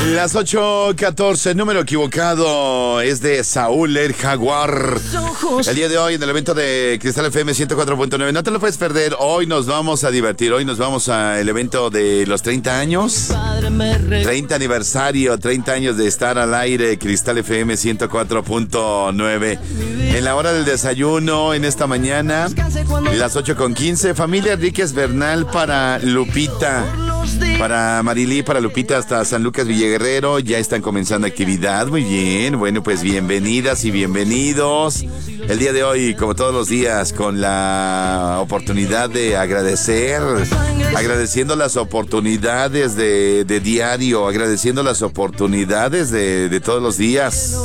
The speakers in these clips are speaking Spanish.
Las 8:14, número equivocado, es de Saúl el Jaguar. El día de hoy en el evento de Cristal FM 104.9, no te lo puedes perder. Hoy nos vamos a divertir, hoy nos vamos al evento de los 30 años. 30 aniversario, 30 años de estar al aire, Cristal FM 104.9. En la hora del desayuno, en esta mañana, las 8:15, familia Enríquez Bernal para Lupita. Para Marilí, para Lupita, hasta San Lucas Villaguerrero, ya están comenzando actividad. Muy bien, bueno, pues bienvenidas y bienvenidos. El día de hoy, como todos los días, con la oportunidad de agradecer, agradeciendo las oportunidades de diario, agradeciendo las oportunidades de todos los días.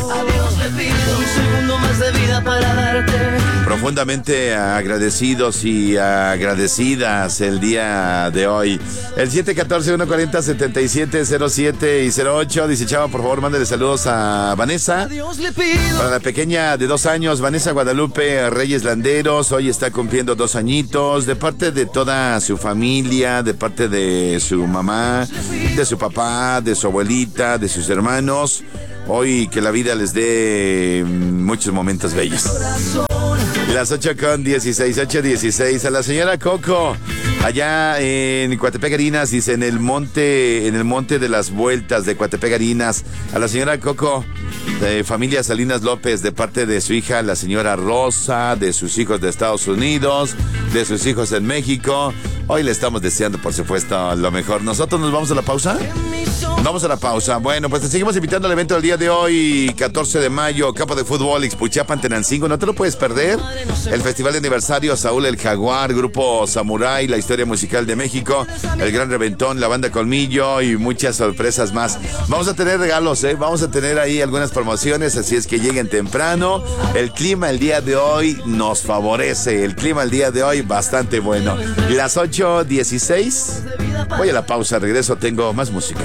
Profundamente agradecidos y agradecidas el día de hoy. El 714-140-7707 y 08. Dice Chava, por favor, mándale saludos a Vanessa. Para la pequeña de 2 años, Vanessa Guadalupe Reyes Landeros. Hoy está cumpliendo 2 añitos. De parte de toda su familia, de parte de su mamá, de su papá, de su abuelita, de sus hermanos. Hoy que la vida les dé muchos momentos bellos. Las 8:16, 8:16. A la señora Coco, allá en Coatepec Harinas, dice, en el monte de las vueltas de Coatepec Harinas. A la señora Coco, de familia Salinas López, de parte de su hija, la señora Rosa, de sus hijos de Estados Unidos, de sus hijos en México. Hoy le estamos deseando, por supuesto, lo mejor. ¿Nosotros nos vamos a la pausa? Vamos a la pausa. Bueno, pues te seguimos invitando al evento del día de hoy, 14 de mayo, campo de fútbol, Ixpuchapan, Tenancingo. No te lo puedes perder. El festival de aniversario, Saúl el Jaguar, Grupo Samurai, la historia musical de México, el Gran Reventón, la Banda Colmillo y muchas sorpresas más. Vamos a tener regalos, vamos a tener ahí algunas promociones, así es que lleguen temprano. El clima el día de hoy nos favorece. El clima el día de hoy bastante bueno. Las 8:16. Voy a la pausa, regreso, tengo más música.